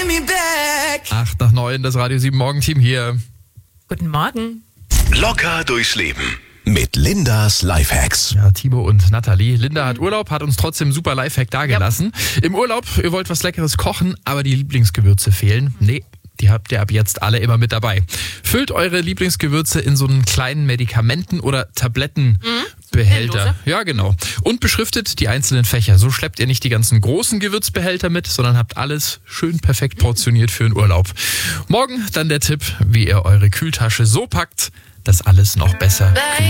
8 nach 9, das Radio 7 Morgenteam hier. Guten Morgen. Locker durchs Leben mit Lindas Lifehacks. Ja, Timo und Nathalie. Linda hat Urlaub, hat uns trotzdem super Lifehack dagelassen. Im Urlaub, ihr wollt was Leckeres kochen, aber die Lieblingsgewürze fehlen. Nee, die habt ihr ab jetzt alle immer mit dabei. Füllt eure Lieblingsgewürze in so einen kleinen Medikamenten- oder Tablettenbehälter. Ja, genau. Und beschriftet die einzelnen Fächer. So schleppt ihr nicht die ganzen großen Gewürzbehälter mit, sondern habt alles schön perfekt portioniert für den Urlaub. Morgen dann der Tipp, wie ihr eure Kühltasche so packt, dass alles noch besser